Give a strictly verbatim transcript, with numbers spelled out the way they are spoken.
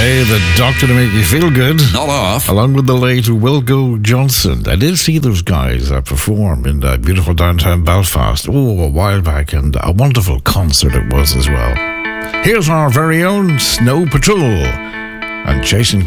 Hey, the doctor to make you feel good. Not off. Along with the late Wilco Johnson. I did see those guys uh, perform in uh, beautiful downtown Belfast. Oh, a while back, and a wonderful concert it was as well. Here's our very own Snow Patrol and Chasing